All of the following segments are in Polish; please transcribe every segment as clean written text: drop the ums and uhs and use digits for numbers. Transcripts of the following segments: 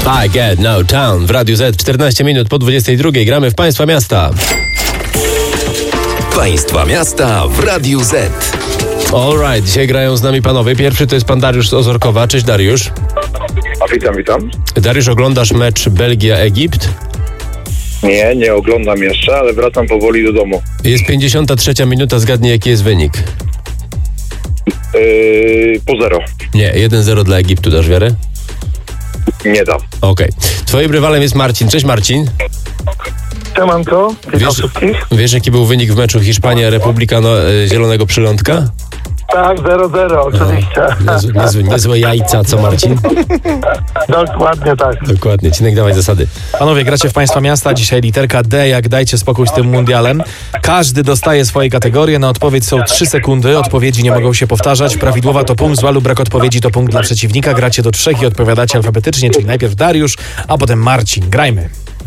I Get No Town w Radiu Z. 14 minut po 22. Gramy w Państwa Miasta. Państwa Miasta w Radiu Z. Alright, dzisiaj grają z nami panowie. Pierwszy to jest pan Dariusz z Ozorkowa. Cześć Dariusz. Witam. Dariusz, oglądasz mecz Belgia-Egipt? Nie oglądam jeszcze, ale wracam powoli do domu. Jest 53 minuta, zgadnij jaki jest wynik. Po 0. Nie, 1-0 dla Egiptu, dasz wiarę? Nie dam. Okej. Twoim rywalem jest Marcin. Cześć Marcin. Siemanko, witam wszystkich. Wiesz jaki był wynik w meczu Hiszpania-Republika Zielonego Przylądka? Tak, 0-0 oczywiście. Niezłe jajca, co Marcin? Dokładnie tak. Dokładnie, Cinek, dawaj zasady. Panowie, gracie w Państwa Miasta. Dzisiaj literka D, jak dajcie spokój z tym mundialem. Każdy dostaje swoje kategorie. Na odpowiedź są 3 sekundy. Odpowiedzi nie mogą się powtarzać. Prawidłowa to punkt, zła lub brak odpowiedzi to punkt dla przeciwnika. Gracie do 3 i odpowiadacie alfabetycznie, czyli najpierw Dariusz, a potem Marcin. Grajmy.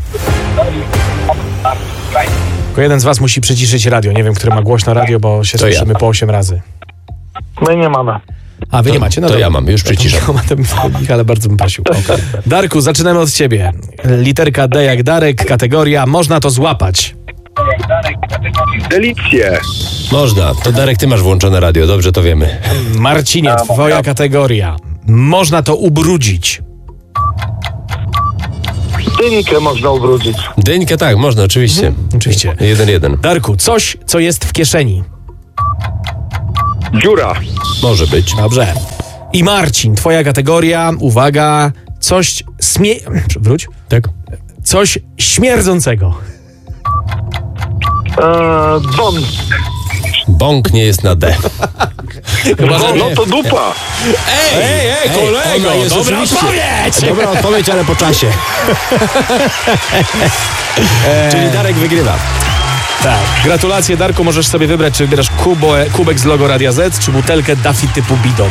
Tylko jeden z was musi przyciszyć radio. Nie wiem, który ma głośno radio, bo się słyszymy po 8 razy. My nie mamy. A wy nie macie? No to ja mam, już przyciszam. Ale bardzo bym prosił. Okay. Darku, zaczynamy od ciebie. Literka D jak Darek, kategoria można to złapać. Delicje. Można. To Darek, ty masz włączone radio, dobrze to wiemy. Marcinie, twoja kategoria. Można to ubrudzić. Dynkę można ubrudzić. Dyńkę tak, można, oczywiście. Oczywiście. 1-1. Darku, coś, co jest w kieszeni. Dziura. Może być. Dobrze. I Marcin, twoja kategoria, uwaga, coś wróć. Tak? Coś śmierdzącego. Bąk. Bąk nie jest na D. Chyba, że No to dupa. Ej, kolego, ona jest dobra oczywiście. odpowiedź! Dobra odpowiedź, ale po czasie. Czyli Darek wygrywa. Tak. Gratulacje, Darku, możesz sobie wybrać, czy wybierasz kubek z logo Radia Z, czy butelkę Daffy typu bidon.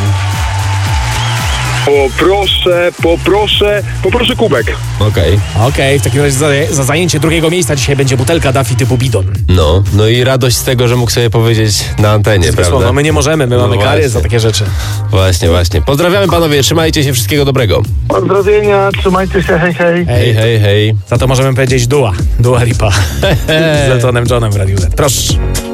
Poproszę kubek. Okej. W takim razie za zajęcie drugiego miejsca dzisiaj będzie butelka Daffy typu bidon. No i radość z tego, że mógł sobie powiedzieć na antenie, prawda? No my nie możemy, my mamy kary za takie rzeczy. Właśnie. Pozdrawiamy panowie, trzymajcie się, wszystkiego dobrego. Pozdrowienia, trzymajcie się, hej. Hej. Za to możemy powiedzieć Dua Lipa z Eltonem Johnem w Radiu Z. Proszę.